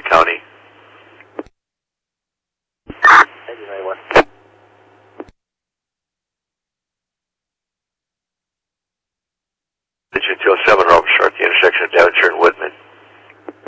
County. Engine ready, 1. Engine 207, Robert Sharp, the intersection of Daventry and Wood.